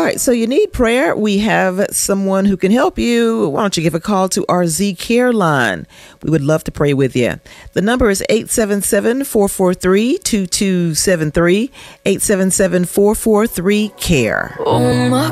right, so you need prayer. We have someone who can help you. Why don't you give a call to our Z Care line? We would love to pray with you. The number is 877-443-2273, 877-443-CARE.